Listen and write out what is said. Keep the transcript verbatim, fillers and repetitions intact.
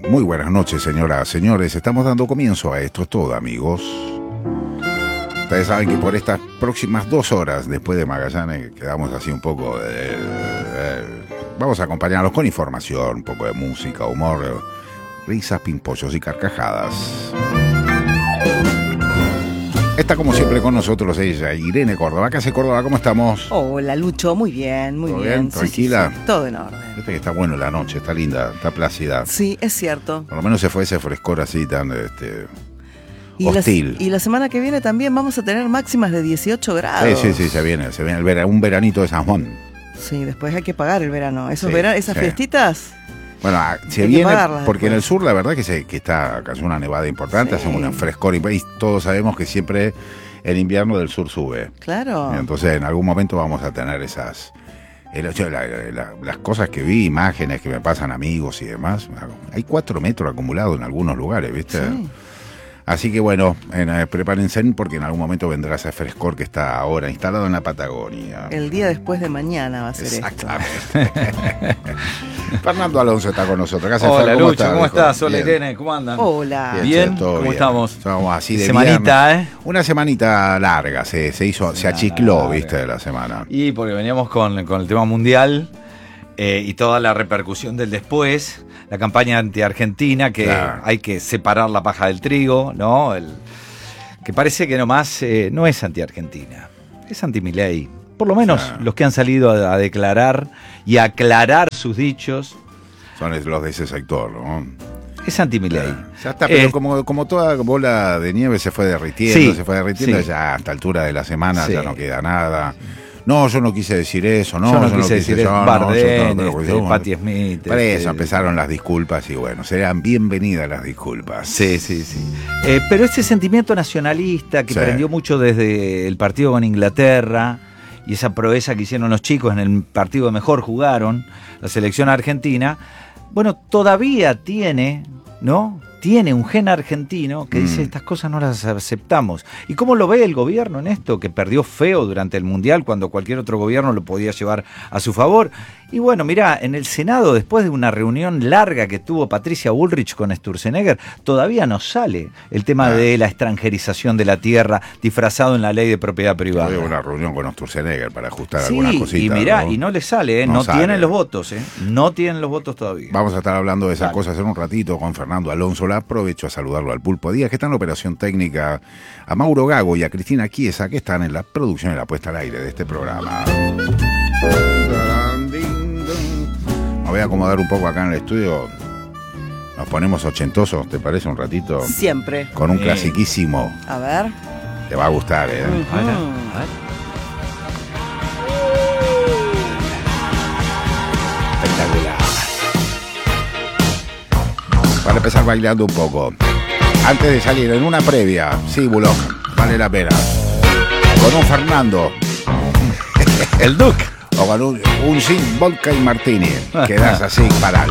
Muy buenas noches, señoras, señores. Estamos dando comienzo a Esto es Todo, amigos. Ustedes saben que por estas próximas dos horas, después de Magallanes, quedamos así un poco... Eh, eh, vamos a acompañarlos con información, un poco de música, humor, risas, pimpollos y carcajadas. Está como siempre con nosotros ella, Irene Córdoba. ¿Qué hace Córdoba? ¿Cómo estamos? Hola, Lucho. Muy bien, muy ¿Todo bien. bien? ¿Tranquila? Sí, sí, sí. Todo en orden. Fíjate que está bueno la noche, está linda, está plácida. Sí, es cierto. Por lo menos se fue ese frescor así tan este, y hostil. La, y la semana que viene también vamos a tener máximas de dieciocho grados. Sí, sí, sí, se viene, se viene el vera, un veranito de San Juan. Sí, después hay que pagar el verano. Esos Sí, veran- esas sí. fiestitas. Bueno, se Hay que viene pagarlas porque después. en el sur la verdad que se que está cayó una nevada importante, Sí. hace un frescor y todos sabemos que siempre el invierno del sur sube. Claro. Entonces en algún momento vamos a tener esas el, yo, la, la, las cosas que vi, imágenes que me pasan amigos y demás. Hay cuatro metros acumulados en algunos lugares, ¿viste? Sí. Así que bueno, en, eh, prepárense porque en algún momento vendrá ese frescor que está ahora instalado en la Patagonia. El día después de mañana va a ser Exactamente. Fernando Alonso está con nosotros. ¿Qué hace, Hola, Fer? ¿Cómo Lucho, estás, ¿cómo hijo? estás? Hola, Bien. Irene, ¿cómo andan? esto. Hola. Bien, Bien, che, todo ¿cómo bien. estamos? Estamos así de Semanita, viernes. ¿eh? Una semanita larga, se, se hizo, se Semana achicló, larga. viste, la semana. Y porque veníamos con, con el tema mundial eh, y toda la repercusión del después, la campaña anti-argentina, que Claro. hay que separar la paja del trigo, ¿no? El, que parece que nomás eh, no es anti-argentina, es anti-Milei. Por lo menos Claro. los que han salido a, a declarar y a aclarar sus dichos, Son los de ese sector, ¿no? es anti-Milei. Ya está, pero Eh, como, como toda bola de nieve se fue derritiendo, Sí, se fue derritiendo, sí. ya a esta altura de la semana Sí. ya no queda nada. No, yo no quise decir eso, no, yo no quise decir eso, no, Bardem, yo no, pero- este, Patti Smith. Para este, eso empezaron las disculpas y bueno, serán bienvenidas las disculpas. Sí, sí, sí. Eh, pero ese sentimiento nacionalista que Sí. prendió mucho desde el partido con Inglaterra y esa proeza que hicieron los chicos en el partido que mejor jugaron, la selección argentina, bueno, todavía tiene, ¿no? Tiene un gen argentino que Mm. dice estas cosas no las aceptamos. ¿Y cómo lo ve el gobierno en esto? Que perdió feo durante el Mundial cuando cualquier otro gobierno lo podía llevar a su favor. Y bueno, mirá, en el Senado, después de una reunión larga que tuvo Patricia Bullrich con Sturzenegger, todavía no sale el tema Ah. de la extranjerización de la tierra disfrazado en la ley de propiedad privada. Tuve una reunión con Sturzenegger para ajustar Sí, algunas cositas. y mirá, ¿no? y no le sale, ¿eh? No no, sale. tienen los votos, ¿eh? No tienen los votos todavía. Vamos a estar hablando de esas Dale. cosas en un ratito con Fernando Alonso. La aprovecho a saludarlo al Pulpo Díaz, que está en la operación técnica, a Mauro Gago y a Cristina Chiesa, que están en la producción y la puesta al aire de este programa. Me voy a acomodar un poco acá en el estudio. Nos ponemos ochentosos, ¿te parece? Un ratito. Siempre. Con un Sí. clasiquísimo. A ver. Te va a gustar, ¿eh? Ujú. A ver, a ver. Espectacular. Para empezar bailando un poco. Antes de salir en una previa, sí, Bullock, vale la pena. Con un Fernando. El Duque. O con un, un sin vodka y martini. Quedas así para